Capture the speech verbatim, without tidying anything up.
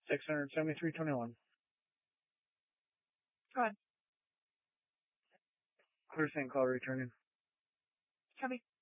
six hundred seventy-three twenty-one. Go ahead. Clear Saint call returning. Copy.